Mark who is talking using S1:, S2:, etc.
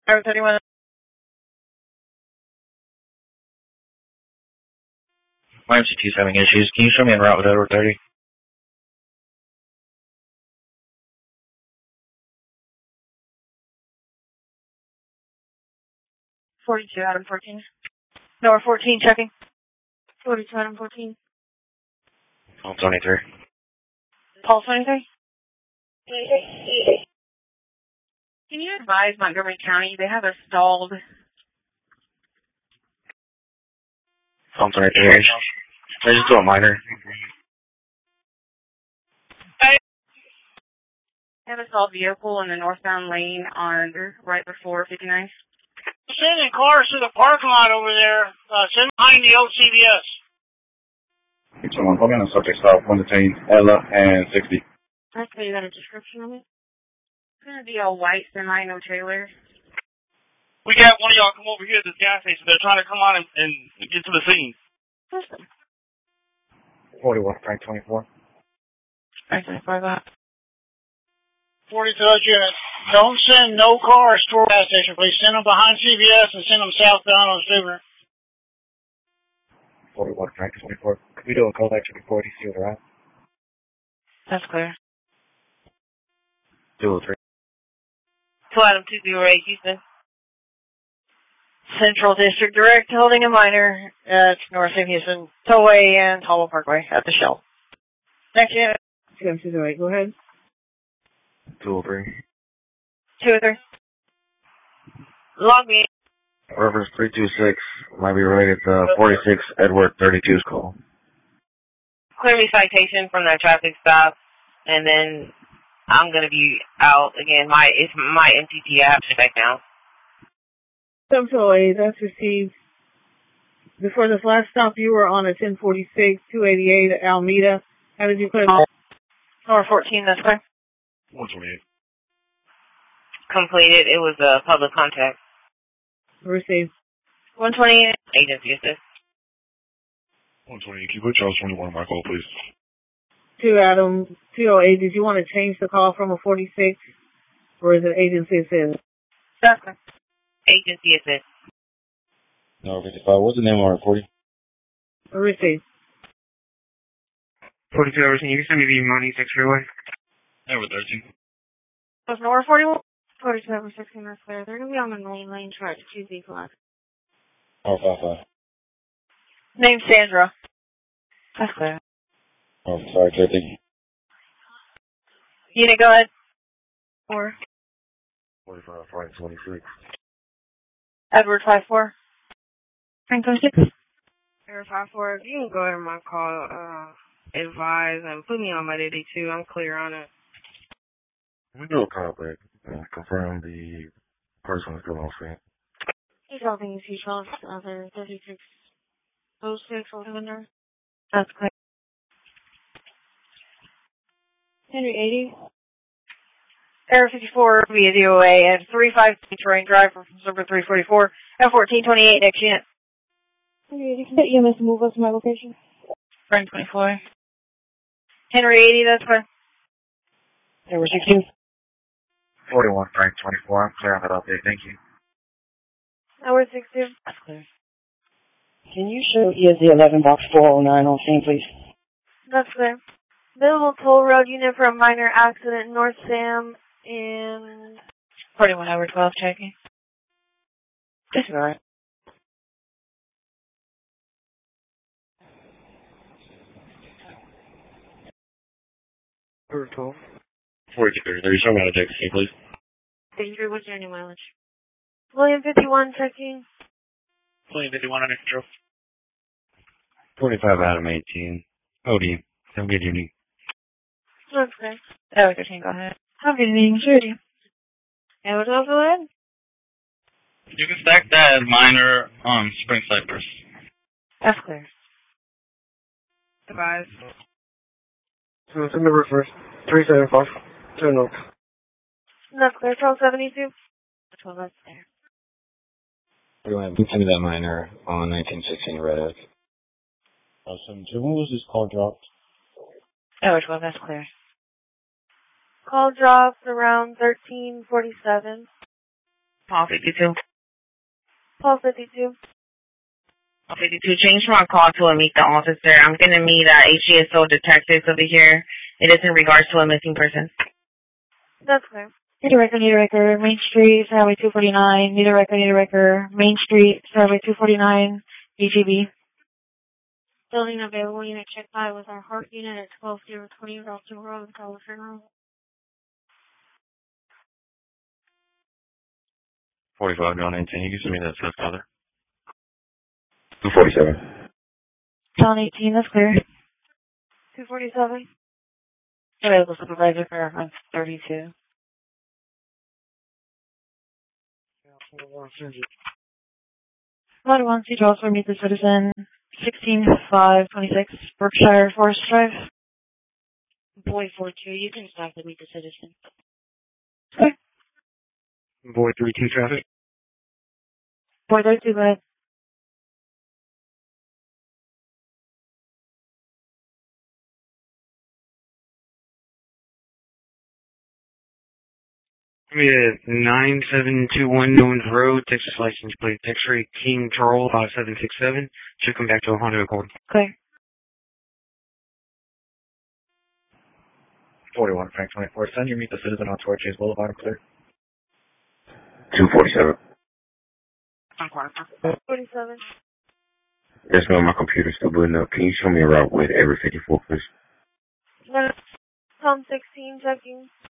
S1: Tower 31.
S2: My MCT's having issues. Can you show me en route with Edward 30?
S1: 42, Adam 14. Nora 14, checking. 42, Adam 14.
S2: Paul 23.
S1: Paul 23? Can you advise Montgomery County? They have a stalled.
S2: Paul 23. I just do a minor.
S1: They have a stalled vehicle in the northbound lane on right before 59.
S3: Sending cars to the parking lot over there. Send behind the old CVS.
S4: Someone put me on a subject stop, 1 detained, Ella, and 60.
S1: Okay, you got a description of it? It's going to be a white semi, no trailer.
S3: We got one of y'all come over here to the gas station. They're trying to come on and get to the scene.
S2: 41, Frank 24.
S1: Frank 24, that.
S3: 42 unit. Don't send no cars to the gas station, please. Send them behind CVS and send them southbound on Steuben.
S2: 41, Frank 24. Could we do a call back to report EC with a route?
S1: That's clear.
S2: 203.
S1: 2 Adam 208, Houston. Central District Direct holding a minor at North of Houston, Tollway and Tallwell Parkway at the Shell. Next unit. 208, go ahead.
S2: 203.
S1: 203. Log me.
S2: Reference 326 might be related to 46 Edward 32's call.
S1: Clear me citation from that traffic stop, and then I'm going to be out again. It's my MTT app back now.
S5: 708, that's received. Before this last stop, you were on a 1046, 288 at Alameda. How did you put it?
S1: Nor 14, that's clear.
S4: 128.
S1: Completed. It was a public contact.
S5: Received.
S1: 128, agency assist.
S4: 128, can you put Charles 21 on my call, please?
S5: 2 Adam 208, did you want to change the call from a 46, or is it agency assist?
S1: That's clear. Agency assist.
S2: No, 55. What's the name on recording?
S5: Received.
S6: 42 everything. You can send me the money 6 freeway.
S4: Edward 13.
S1: Was Nora 41? 42 over 16, that's clear. They're going to be on the main lane chart to choose these lots.
S2: 455.
S1: Name Sandra. That's clear.
S2: Oh, sorry, 13.
S1: Unit, go ahead. 4.
S4: 45, Frank 26.
S1: Edward 54. Frank 26.
S7: Edward 54, if you can go ahead and my call, advise and put me on my DD too. I'm clear on it.
S4: We do a call back. Confirm the person is still on scene.
S1: He's helping you see Charles, other 36. 06, or whatever. That's clear. Henry 80. Error 54 via DOA at 35 Terrain Drive from Silver 344 at 1428 next unit. Henry 80, can you EMS move us to my location? Frank 24. Henry 80, that's clear. Number 16.
S2: 41, Frank 24. I'm clear on that update. Thank you.
S1: Number 62.
S7: That's clear. Can you show ESD 11 box 409 on scene, please?
S1: That's clear. Visible toll road unit for a minor accident, North Sam in 41 over 12 checking. This is alright.
S6: Over 12.
S4: 42, there you show me how to take the scene, please.
S1: Thank you. What's your new mileage? William 51 checking.
S3: William 51 under control.
S2: 45 Adam 18. OD. Don't get unique.
S1: That's clear. Oh, 13, go ahead. Have a good evening, sure. And what's else go ahead?
S3: You can stack that minor on Spring Cypress.
S1: That's clear.
S7: Advise.
S6: So it's in the reverse. 375. 2 North.
S1: That's clear. 1272. 12, that's there.
S2: Everyone, send me that minor on 1916 Red Oak. 72. When was this call dropped?
S1: Oh, 12, that's clear. Call dropped around 1347.
S7: Call 52.
S1: Call 52.
S7: Call 52. Change my call to a meet the officer. I'm going to meet HGSO detectives over here. It is in regards to a missing person.
S1: That's clear. Need a record, Main Street, Highway 249. Need a record, Main Street, Highway 249, DGB. Building available, unit check 5 with our heart unit at 12020 Ralston Road, California.
S4: 45 down 19. You can send me that stuff, Father.
S2: 247.
S1: John 18, that's clear. 247. Available supervisor for reference 32. Mod 1, Siege also meet the citizen 16526 Berkshire Forest Drive.
S8: Boy 42, you can stop to meet the citizen.
S1: Okay.
S6: Boy 32 traffic.
S1: Boy 32, go ahead.
S6: We have 9721 Newlands Road, Texas license plate X-ray King Charles 5767. Should come back to a Honda Accord.
S1: Clear.
S2: 41, Frank 24. Send you meet the citizen on Torches Boulevard, clear. 247.
S1: 47.
S2: Yes, ma'am, my computer's still booting up. Can you show me a route with every 54, please?
S1: Tom 16, checking.